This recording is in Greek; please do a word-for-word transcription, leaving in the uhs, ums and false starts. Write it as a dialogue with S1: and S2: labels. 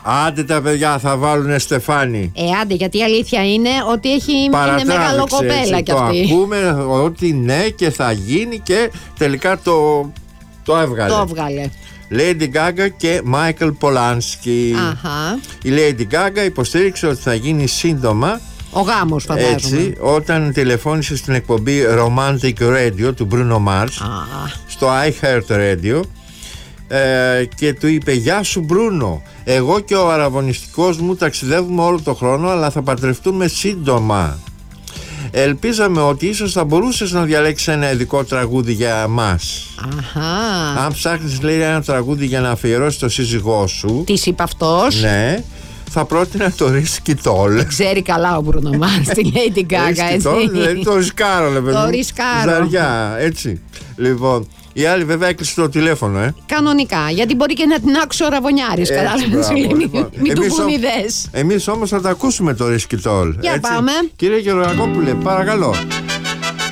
S1: Άντε τα παιδιά, θα βάλουνε Στεφάνι.
S2: Ε, άντε, γιατί η αλήθεια είναι ότι έχει, είναι μεγάλο κοπέλα κι αυτή.
S1: Το ακούμε ότι ναι και θα γίνει και τελικά το, το έβγαλε.
S2: Το έβγαλε.
S1: Lady Gaga και Michael Polanski.
S2: Αχα.
S1: Η Lady Gaga υποστήριξε ότι θα γίνει σύντομα.
S2: Ο γάμος, φαντάζομαι.
S1: Έτσι, όταν τηλεφώνησε στην εκπομπή Romantic Radio του Bruno Mars ah. στο iHeart Radio ε, και του είπε: «Γεια σου Μπρούνο, εγώ και ο αραβωνιστικός μου ταξιδεύουμε όλο το χρόνο, αλλά θα παντρευτούμε σύντομα. Ελπίζαμε ότι ίσως θα μπορούσες να διαλέξεις ένα ειδικό τραγούδι για μας.
S2: Αχα.
S1: Αν ψάχνεις, λέει, ένα τραγούδι για να αφιερώσεις το σύζυγό σου».
S2: Της είπε αυτός.
S1: Ναι. Θα πρότεινα το Risky Toll.
S2: Ξέρει καλά ο Μπρούνο Μάρς τη Lady Gaga, έτσι.
S1: Δηλαδή το ρισκάρω, λέει,
S2: Το ρισκάρω.
S1: Ζαριά, έτσι. Λοιπόν, η άλλη βέβαια έκλεισε το τηλέφωνο, ε.
S2: Κανονικά, γιατί μπορεί και να την άξει ο Ραβωνιάρης. Κατάλαβες, σου λέει, μην του πούν ιδέες.
S1: Εμείς όμως θα τα ακούσουμε το Risky Toll.
S2: Για πάμε.
S1: Κύριε Γεωργακόπουλε, παρακαλώ.